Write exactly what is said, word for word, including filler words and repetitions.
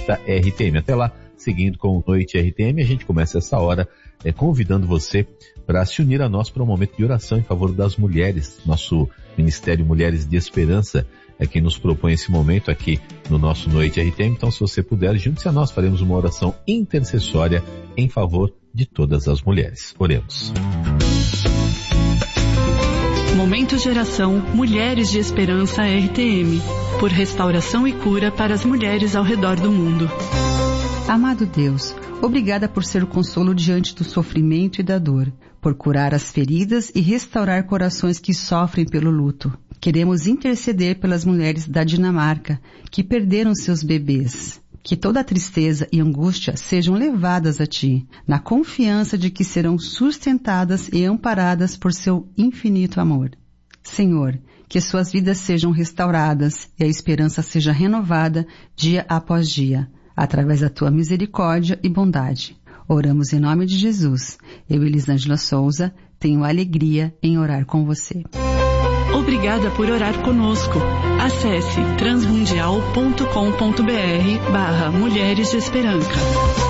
revista R T M. Até lá, seguindo com o Noite R T M, a gente começa essa hora é, convidando você para se unir a nós para um momento de oração em favor das mulheres. Nosso Ministério Mulheres de Esperança é quem nos propõe esse momento aqui no nosso Noite R T M. Então, se você puder, junte-se a nós, faremos uma oração intercessória em favor de todas as mulheres. Oremos. Momento Geração Mulheres de Esperança R T M, por restauração e cura para as mulheres ao redor do mundo. Amado Deus, obrigada por ser o consolo diante do sofrimento e da dor, por curar as feridas e restaurar corações que sofrem pelo luto. Queremos interceder pelas mulheres da Dinamarca que perderam seus bebês. Que toda a tristeza e angústia sejam levadas a Ti, na confiança de que serão sustentadas e amparadas por Seu infinito amor. Senhor, que suas vidas sejam restauradas e a esperança seja renovada dia após dia, através da Tua misericórdia e bondade. Oramos em nome de Jesus. Eu, Elisângela Souza, tenho alegria em orar com você. Obrigada por orar conosco. Acesse transmundial ponto com ponto br barra Mulheres de Esperança.